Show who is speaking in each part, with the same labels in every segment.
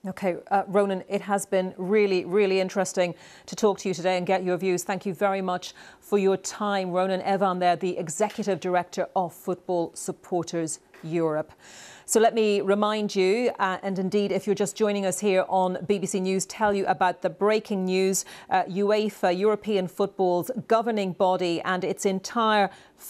Speaker 1: OK, Ronan, it has been really, really interesting to talk to you today and get your views. Thank you very much for your time. Ronan Evan there, the Executive Director of Football Supporters Europe. So let me remind you, and indeed if you're just joining us here on BBC News, tell you about the breaking news. UEFA, European football's governing body, and its entire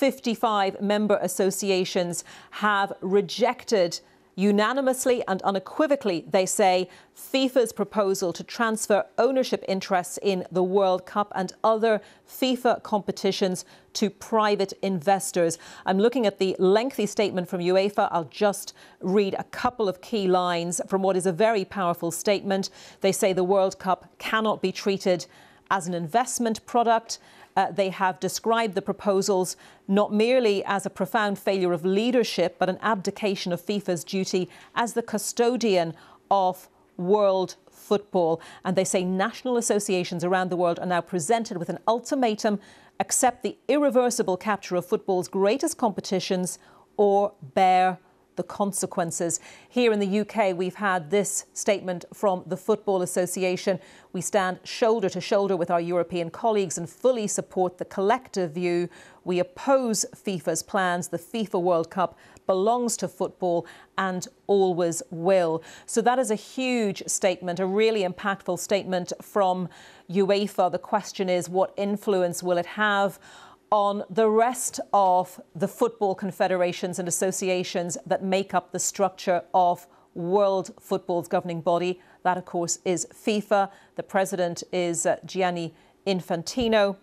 Speaker 1: 55 member associations have rejected unanimously and unequivocally, they say, FIFA's proposal to transfer ownership interests in the World Cup and other FIFA competitions to private investors. I'm looking at the lengthy statement from UEFA. I'll just read a couple of key lines from what is a very powerful statement. They say the World Cup cannot be treated as an investment product. They have described the proposals not merely as a profound failure of leadership, but an abdication of FIFA's duty as the custodian of world football. And they say national associations around the world are now presented with an ultimatum: accept the irreversible capture of football's greatest competitions or bear the consequences. Here in the UK, we've had this statement from the Football Association. We stand shoulder to shoulder with our European colleagues and fully support the collective view. We oppose FIFA's plans. The FIFA World Cup belongs to football and always will. So that is a huge statement, a really impactful statement from UEFA. The question is, what influence will it have on the rest of the football confederations and associations that make up the structure of world football's governing body? That, of course, is FIFA. The president is Gianni Infantino.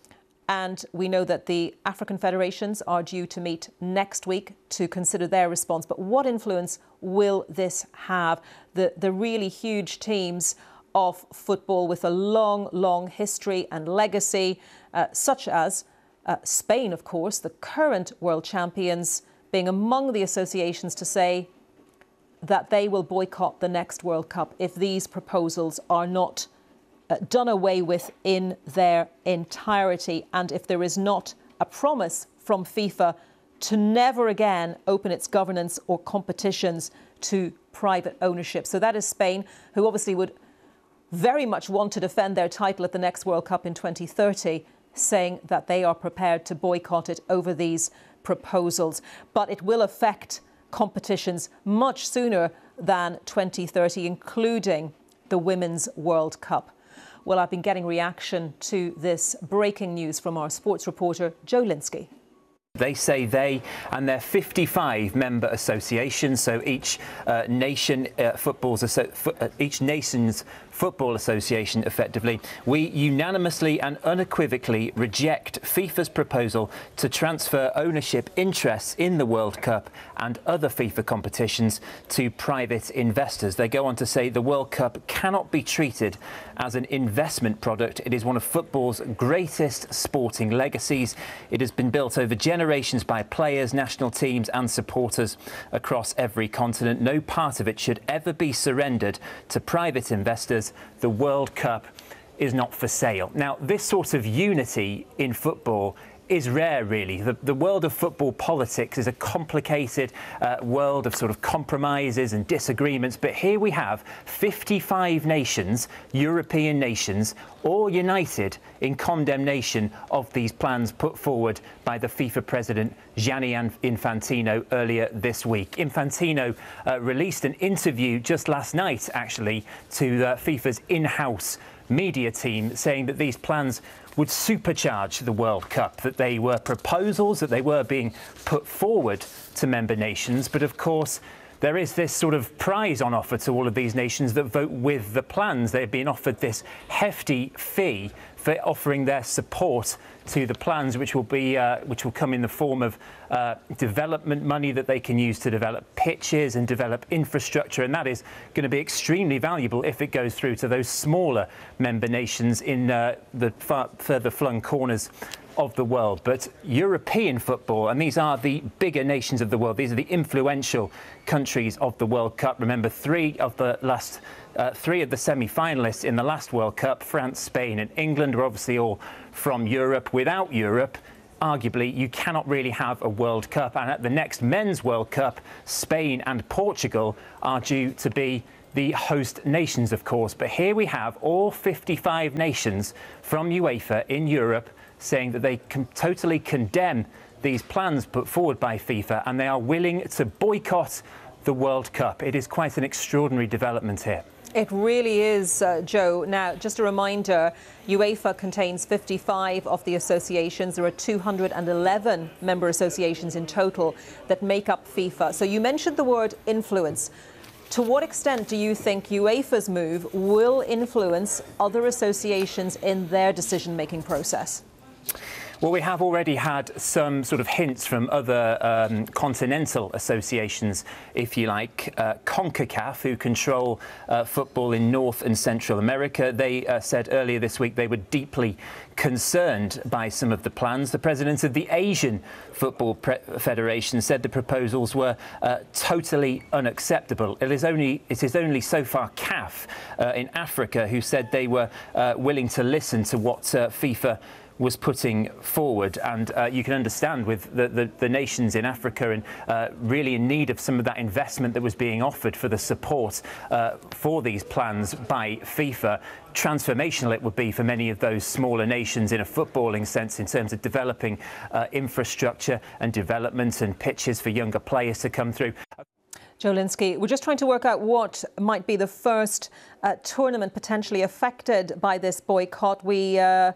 Speaker 1: And we know that the African federations are due to meet next week to consider their response. But what influence will this have? The really huge teams of football with a long, long history and legacy, such as Spain, of course, the current world champions, being among the associations to say that they will boycott the next World Cup if these proposals are not done away with in their entirety, and if there is not a promise from FIFA to never again open its governance or competitions to private ownership. So that is Spain, who obviously would very much want to defend their title at the next World Cup in 2030, saying that they are prepared to boycott it over these proposals. But it will affect competitions much sooner than 2030, including the Women's World Cup. Well, I've been getting reaction to this breaking news from our sports reporter, Joe Linsky.
Speaker 2: They say they and their 55 member associations, so each nation's football association, effectively, we unanimously and unequivocally reject FIFA's proposal to transfer ownership interests in the World Cup and other FIFA competitions to private investors. They go on to say the World Cup cannot be treated as an investment product. It is one of football's greatest sporting legacies. It has been built over generations by players, national teams and supporters across every continent. No part of it should ever be surrendered to private investors. The World Cup is not for sale. Now, this sort of unity in football is rare, really. The world of football politics is a complicated world of sort of compromises and disagreements. But here we have 55 nations, European nations, all united in condemnation of these plans put forward by the FIFA president, Gianni Infantino, earlier this week. Infantino released an interview just last night, actually, to FIFA's in-house media team, saying that these plans would supercharge the World Cup, that they were proposals, that they were being put forward to member nations. But of course, there is this sort of prize on offer to all of these nations that vote with the plans. They're being offered this hefty fee for offering their support to the plans, which will come in the form of development money that they can use to develop pitches and develop infrastructure, and that is going to be extremely valuable if it goes through to those smaller member nations in the further flung corners of the world. But European football, and these are the bigger nations of the world, these are the influential countries of the World Cup. Remember, three of the semi-finalists in the last World Cup, France, Spain and England, were obviously all from Europe. Without Europe, arguably, you cannot really have a World Cup. And at the next Men's World Cup, Spain and Portugal are due to be the host nations, of course. But here we have all 55 nations from UEFA in Europe saying that they can totally condemn these plans put forward by FIFA, and they are willing to boycott the World Cup. It is quite an extraordinary development here.
Speaker 1: It really is, Joe. Now, just a reminder, UEFA contains 55 of the associations. There are 211 member associations in total that make up FIFA. So you mentioned the word influence. To what extent do you think UEFA's move will influence other associations in their decision-making process?
Speaker 2: Well, we have already had some sort of hints from other continental associations, if you like. CONCACAF, who control football in North and Central America, they said earlier this week they were deeply concerned by some of the plans. The president of the Asian Football Federation said the proposals were totally unacceptable. It is only so far CAF in Africa who said they were willing to listen to what FIFA was putting forward, and you can understand with the nations in Africa and really in need of some of that investment that was being offered for the support for these plans by FIFA. Transformational it would be for many of those smaller nations in a footballing sense in terms of developing infrastructure and development and pitches for younger players to come through.
Speaker 1: Joe Linsky, we're just trying to work out what might be the first tournament potentially affected by this boycott. We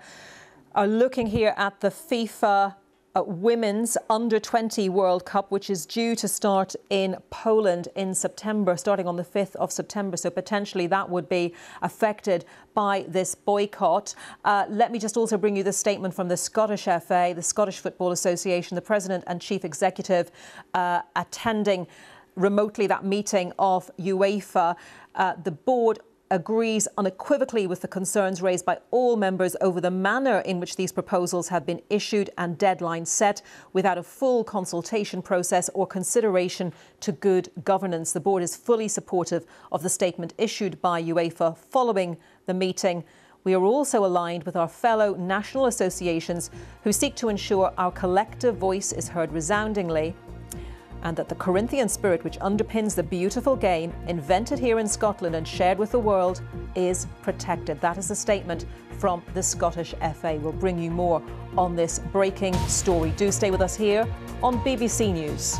Speaker 1: are looking here at the FIFA Women's Under-20 World Cup, which is due to start in Poland in September, starting on the 5th of September. So potentially that would be affected by this boycott. Let me just also bring you the statement from the Scottish FA, the Scottish Football Association, the President and Chief Executive attending remotely that meeting of UEFA. The board agrees unequivocally with the concerns raised by all members over the manner in which these proposals have been issued and deadlines set without a full consultation process or consideration to good governance. The board is fully supportive of the statement issued by UEFA following the meeting. We are also aligned with our fellow national associations who seek to ensure our collective voice is heard resoundingly, and that the Corinthian spirit which underpins the beautiful game invented here in Scotland and shared with the world is protected. That is a statement from the Scottish FA. We'll bring you more on this breaking story. Do stay with us here on BBC News.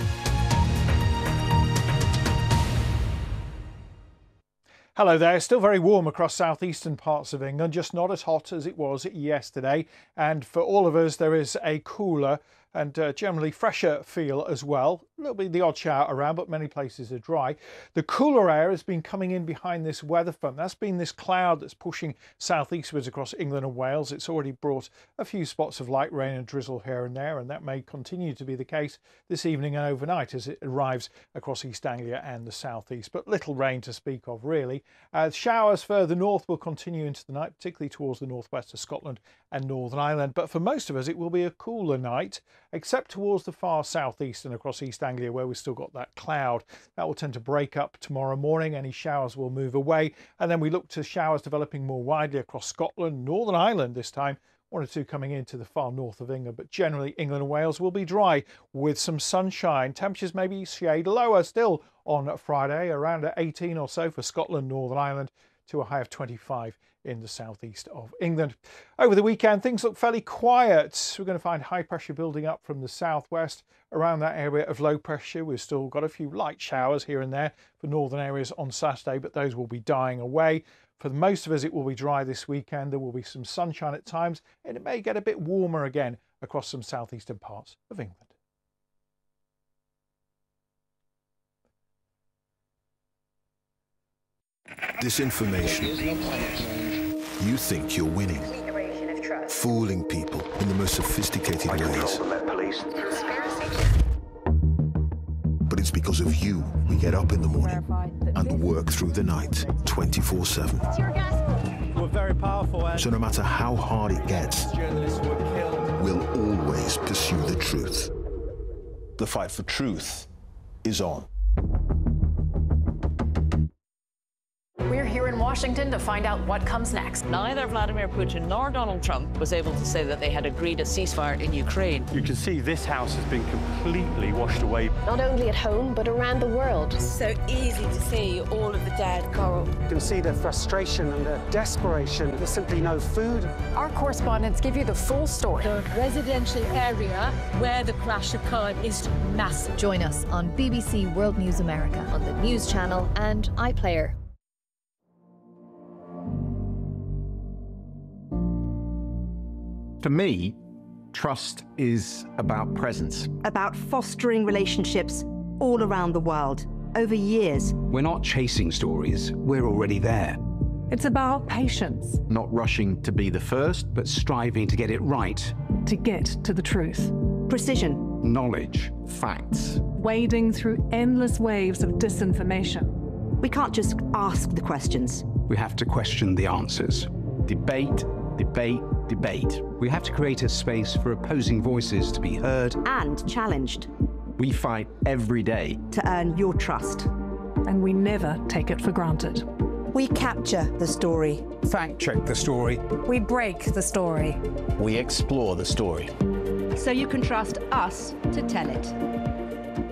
Speaker 3: Hello there. Still very warm across southeastern parts of England, just not as hot as it was yesterday. And for all of us, there is a cooler and generally fresher feel as well. A little bit the odd shower around, but many places are dry. The cooler air has been coming in behind this weather front. That's been this cloud that's pushing southeastwards across England and Wales. It's already brought a few spots of light rain and drizzle here and there, and that may continue to be the case this evening and overnight as it arrives across East Anglia and the southeast. But little rain to speak of, really. Showers further north will continue into the night, particularly towards the northwest of Scotland and Northern Ireland. But for most of us, it will be a cooler night, except towards the far southeast and across East Anglia, where we've still got that cloud. That will tend to break up tomorrow morning. Any showers will move away. And then we look to showers developing more widely across Scotland, Northern Ireland this time. One or two coming into the far north of England, but generally England and Wales will be dry with some sunshine. Temperatures maybe shade lower still on Friday, around 18 or so for Scotland, Northern Ireland, to a high of 25 in the southeast of England. Over the weekend, things look fairly quiet. We're going to find high pressure building up from the southwest around that area of low pressure. We've still got a few light showers here and there for northern areas on Saturday, but those will be dying away. For most of us, it will be dry this weekend. There will be some sunshine at times, and it may get a bit warmer again across some southeastern parts of England.
Speaker 4: Disinformation. You think you're winning, fooling people in the most sophisticated ways. But it's because of you we get up in the morning and work through the night 24/7.
Speaker 5: We're very powerful.
Speaker 4: So no matter how hard it gets, we'll always pursue the truth. The fight for truth is on.
Speaker 6: We're here in Washington. Washington to find out what comes next.
Speaker 7: Neither Vladimir Putin nor Donald Trump was able to say that they had agreed a ceasefire in Ukraine.
Speaker 5: You can see this house has been completely washed away.
Speaker 8: Not only at home, but around the world.
Speaker 9: It's so easy to see all of the dead coral.
Speaker 10: You can see the frustration and the desperation. There's simply no food.
Speaker 8: Our correspondents give you the full story.
Speaker 9: The residential area where the crash occurred is massive.
Speaker 11: Join us on BBC World News America on the News Channel and iPlayer.
Speaker 12: For me, trust is about presence.
Speaker 13: About fostering relationships all around the world, over years.
Speaker 12: We're not chasing stories, we're already there.
Speaker 14: It's about patience.
Speaker 12: Not rushing to be the first, but striving to get it right.
Speaker 14: To get to the truth.
Speaker 13: Precision.
Speaker 12: Knowledge. Facts.
Speaker 14: Wading through endless waves of disinformation.
Speaker 13: We can't just ask the questions.
Speaker 12: We have to question the answers. Debate, debate, debate. We have to create a space for opposing voices to be heard
Speaker 13: and challenged.
Speaker 12: We fight every day
Speaker 13: to earn your trust.
Speaker 14: And we never take it for granted.
Speaker 13: We capture the story.
Speaker 12: Fact check the story.
Speaker 14: We break the story.
Speaker 4: We explore the story.
Speaker 13: So you can trust us to tell it.